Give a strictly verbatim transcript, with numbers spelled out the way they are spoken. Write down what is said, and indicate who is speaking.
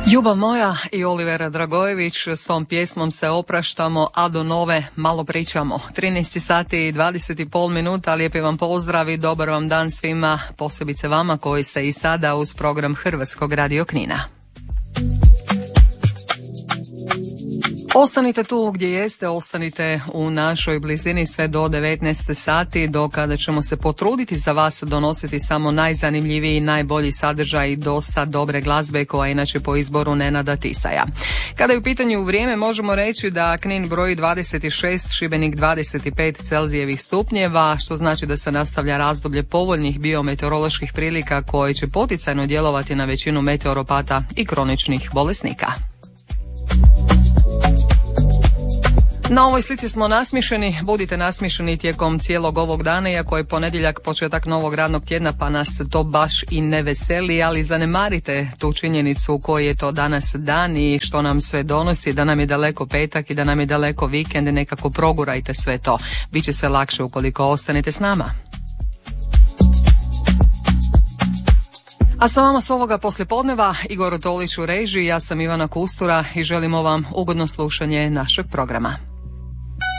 Speaker 1: Ljubav moja i Olivera Dragojević, s ovom pjesmom se opraštamo, a do nove malo pričamo. trinaest sati i dvadeset i pol minuta, lijepi vam pozdrav i dobar vam dan svima, posebice vama koji ste i sada uz program Hrvatskog radio Knina. Ostanite tu gdje jeste, ostanite u našoj blizini sve do devetnaest sati, do kada ćemo se potruditi za vas donositi samo najzanimljiviji i najbolji sadržaj i dosta dobre glazbe koja je inače po izboru Nenada Tisaja. Kada je u pitanju vrijeme, možemo reći da Knin broji dvadeset šest, Šibenik dvadeset pet Celzijevih stupnjeva, što znači da se nastavlja razdoblje povoljnih biometeoroloških prilika koje će poticajno djelovati na većinu meteoropata i kroničnih bolesnika. Na ovoj slici smo nasmišeni, budite nasmišeni tijekom cijelog ovog dana, iako je ponedjeljak početak novog radnog tjedna pa nas to baš i ne veseli, ali zanemarite tu činjenicu koji je to danas dan i što nam sve donosi, da nam je daleko petak i da nam je daleko vikend i nekako progurajte sve to. Biće sve lakše ukoliko ostanete s nama. A sa vama s ovoga poslijepodneva Igor Tolić u režiji, ja sam Ivana Kustura i želimo vam ugodno slušanje našeg programa.